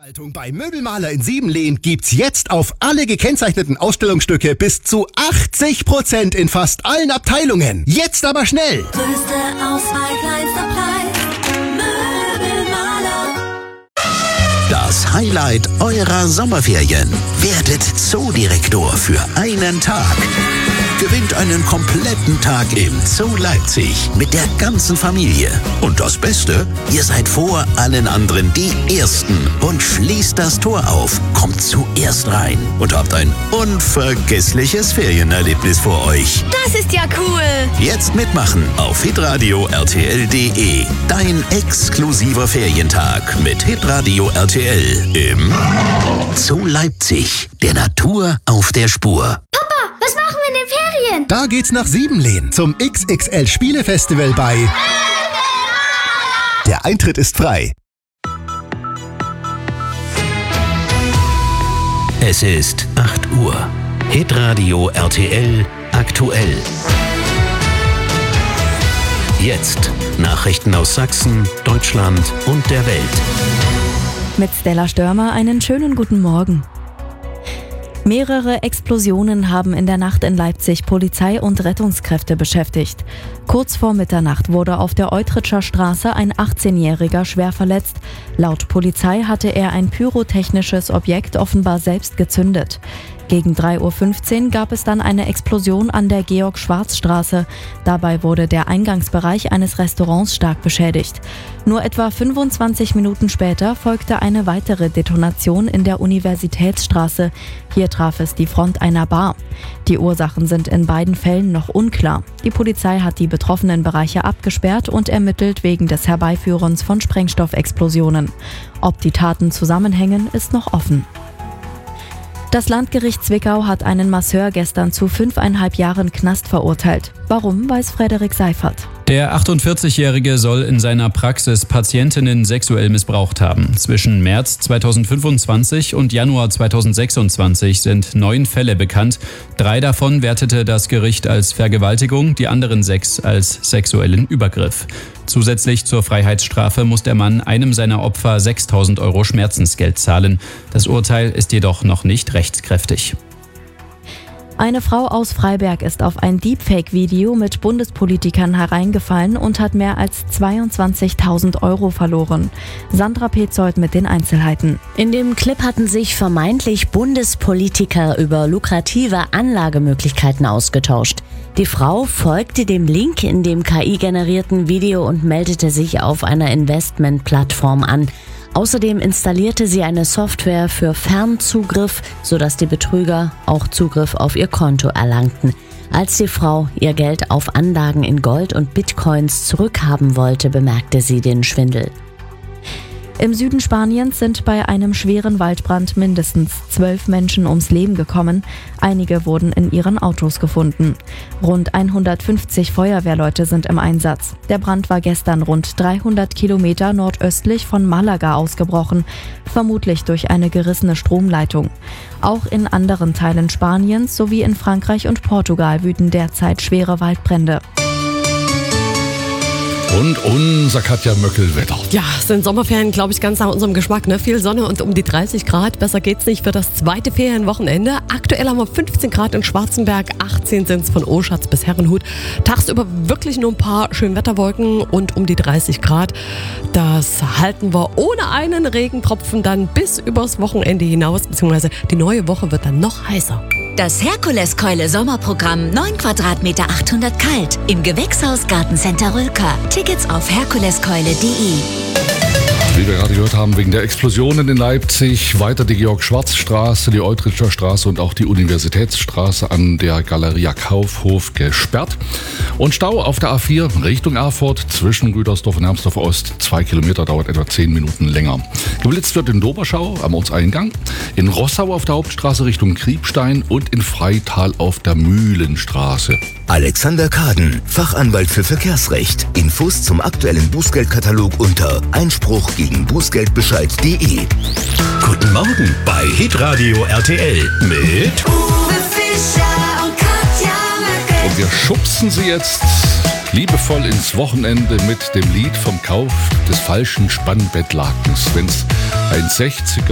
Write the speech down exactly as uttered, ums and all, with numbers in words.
Bei Möbelmaler in Siebenlehn gibt's jetzt auf alle gekennzeichneten Ausstellungsstücke bis zu achtzig Prozent in fast allen Abteilungen. Jetzt aber schnell! Größte Auswahl, kleinster Preis. Möbelmaler. Das Highlight eurer Sommerferien. Werdet Zoodirektor für einen Tag. Gewinnt einen kompletten Tag im Zoo Leipzig mit der ganzen Familie. Und das Beste, ihr seid vor allen anderen die Ersten und schließt das Tor auf, kommt zuerst rein und habt ein unvergessliches Ferienerlebnis vor euch. Das ist ja cool! Jetzt mitmachen auf hitradio R T L punkt de. Dein exklusiver Ferientag mit Hitradio R T L im Zoo Leipzig. Der Natur auf der Spur. Was machen wir in den Ferien? Da geht's nach Siebenlehn zum X X L Spielefestival bei... Der Eintritt ist frei. Es ist acht Uhr. Hitradio R T L aktuell. Jetzt Nachrichten aus Sachsen, Deutschland und der Welt. Mit Stella Störmer einen schönen guten Morgen. Mehrere Explosionen haben in der Nacht in Leipzig Polizei und Rettungskräfte beschäftigt. Kurz vor Mitternacht wurde auf der Eutritscher Straße ein achtzehnjähriger schwer verletzt. Laut Polizei hatte er ein pyrotechnisches Objekt offenbar selbst gezündet. Gegen drei Uhr fünfzehn gab es dann eine Explosion an der Georg-Schwarz-Straße. Dabei wurde der Eingangsbereich eines Restaurants stark beschädigt. Nur etwa fünfundzwanzig Minuten später folgte eine weitere Detonation in der Universitätsstraße. Hier traf es die Front einer Bar. Die Ursachen sind in beiden Fällen noch unklar. Die Polizei hat die betroffenen Bereiche abgesperrt und ermittelt wegen des Herbeiführens von Sprengstoffexplosionen. Ob die Taten zusammenhängen, ist noch offen. Das Landgericht Zwickau hat einen Masseur gestern zu fünfeinhalb Jahren Knast verurteilt. Warum, weiß Frederik Seifert. Der achtundvierzigjährige soll in seiner Praxis Patientinnen sexuell missbraucht haben. Zwischen März zweitausendfünfundzwanzig und Januar zweitausendsechsundzwanzig sind neun Fälle bekannt. Drei davon wertete das Gericht als Vergewaltigung, die anderen sechs als sexuellen Übergriff. Zusätzlich zur Freiheitsstrafe muss der Mann einem seiner Opfer sechstausend Euro Schmerzensgeld zahlen. Das Urteil ist jedoch noch nicht rechtskräftig. Eine Frau aus Freiberg ist auf ein Deepfake-Video mit Bundespolitikern hereingefallen und hat mehr als zweiundzwanzigtausend Euro verloren. Sandra Petzold mit den Einzelheiten. In dem Clip hatten sich vermeintlich Bundespolitiker über lukrative Anlagemöglichkeiten ausgetauscht. Die Frau folgte dem Link in dem K I-generierten Video und meldete sich auf einer Investmentplattform an. Außerdem installierte sie eine Software für Fernzugriff, sodass die Betrüger auch Zugriff auf ihr Konto erlangten. Als die Frau ihr Geld auf Anlagen in Gold und Bitcoins zurückhaben wollte, bemerkte sie den Schwindel. Im Süden Spaniens sind bei einem schweren Waldbrand mindestens zwölf Menschen ums Leben gekommen. Einige wurden in ihren Autos gefunden. Rund hundertfünfzig Feuerwehrleute sind im Einsatz. Der Brand war gestern rund dreihundert Kilometer nordöstlich von Malaga ausgebrochen, vermutlich durch eine gerissene Stromleitung. Auch in anderen Teilen Spaniens sowie in Frankreich und Portugal wüten derzeit schwere Waldbrände. Und unser Katja Möckel-Wetter. Ja, es sind Sommerferien, glaube ich, ganz nach unserem Geschmack. Ne? Viel Sonne und um die dreißig Grad. Besser geht's nicht für das zweite Ferienwochenende. Aktuell haben wir fünfzehn Grad in Schwarzenberg, achtzehn sind es von Oschatz bis Herrenhut. Tagsüber wirklich nur ein paar Schönwetterwolken und um die dreißig Grad. Das halten wir ohne einen Regentropfen dann bis übers Wochenende hinaus, beziehungsweise die neue Woche wird dann noch heißer. Das Herkuleskeule Sommerprogramm, neun Quadratmeter achthundert kalt im Gewächshaus Gartencenter Rülker. Tickets auf herkuleskeule punkt de. Wie wir gerade gehört haben, wegen der Explosionen in Leipzig weiter die Georg-Schwarz-Straße, die Eutritscher Straße und auch die Universitätsstraße an der Galeria Kaufhof gesperrt. Und Stau auf der A vier Richtung Erfurt zwischen Rüdersdorf und Hermsdorf Ost. Zwei Kilometer, dauert etwa zehn Minuten länger. Geblitzt wird in Doberschau am Ortseingang, in Rossau auf der Hauptstraße Richtung Kriebstein und in Freital auf der Mühlenstraße. Alexander Kaden, Fachanwalt für Verkehrsrecht. Infos zum aktuellen Bußgeldkatalog unter Einspruch gegen Bußgeldbescheid punkt de. Guten Morgen bei Hitradio R T L mit Uwe Fischer und Katja Möckel. Und wir schubsen sie jetzt liebevoll ins Wochenende mit dem Lied vom Kauf des falschen Spannbettlakens. Wenn's ein sechziger